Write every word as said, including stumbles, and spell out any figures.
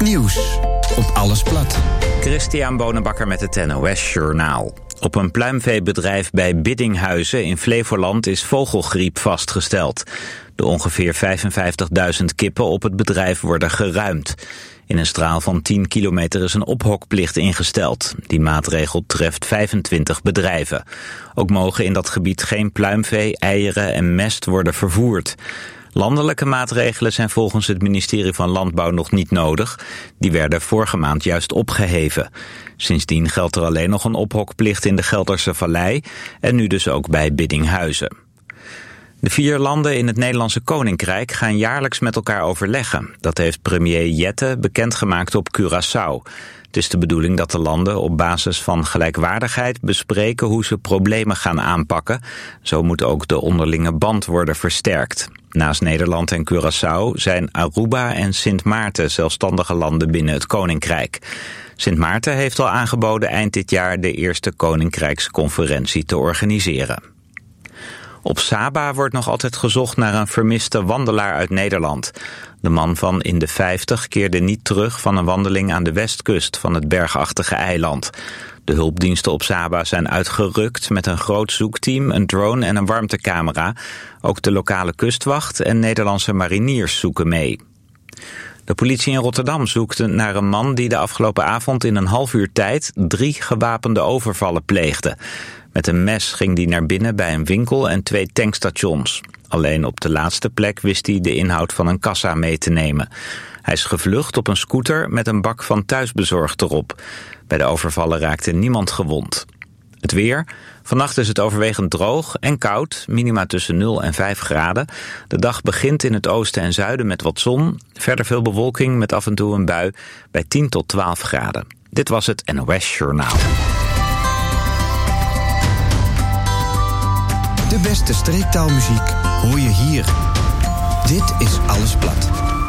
Nieuws op Alles Plat. Christian Bonenbakker met het N O S Journaal. Op een pluimveebedrijf bij Biddinghuizen in Flevoland is vogelgriep vastgesteld. De ongeveer vijfenvijftigduizend kippen op het bedrijf worden geruimd. In een straal van tien kilometer is een ophokplicht ingesteld. Die maatregel treft vijfentwintig bedrijven. Ook mogen in dat gebied geen pluimvee, eieren en mest worden vervoerd. Landelijke maatregelen zijn volgens het ministerie van Landbouw nog niet nodig. Die werden vorige maand juist opgeheven. Sindsdien geldt er alleen nog een ophokplicht in de Gelderse Vallei en nu dus ook bij Biddinghuizen. De vier landen in het Nederlandse Koninkrijk gaan jaarlijks met elkaar overleggen. Dat heeft premier Jette bekendgemaakt op Curaçao. Het is de bedoeling dat de landen op basis van gelijkwaardigheid bespreken hoe ze problemen gaan aanpakken. Zo moet ook de onderlinge band worden versterkt. Naast Nederland en Curaçao zijn Aruba en Sint Maarten zelfstandige landen binnen het Koninkrijk. Sint Maarten heeft al aangeboden eind dit jaar de eerste Koninkrijksconferentie te organiseren. Op Saba wordt nog altijd gezocht naar een vermiste wandelaar uit Nederland. De man van in de vijftig keerde niet terug van een wandeling aan de westkust van het bergachtige eiland. De hulpdiensten op Saba zijn uitgerukt met een groot zoekteam, een drone en een warmtecamera. Ook de lokale kustwacht en Nederlandse mariniers zoeken mee. De politie in Rotterdam zoekt naar een man die de afgelopen avond in een half uur tijd drie gewapende overvallen pleegde. Met een mes ging hij naar binnen bij een winkel en twee tankstations. Alleen op de laatste plek wist hij de inhoud van een kassa mee te nemen. Hij is gevlucht op een scooter met een bak van thuisbezorgd erop. Bij de overvallen raakte niemand gewond. Het weer. Vannacht is het overwegend droog en koud, minima tussen nul en vijf graden. De dag begint in het oosten en zuiden met wat zon. Verder veel bewolking met af en toe een bui bij tien tot twaalf graden. Dit was het N O S Journaal. De beste streektaalmuziek hoor je hier. Dit is Alles Plat.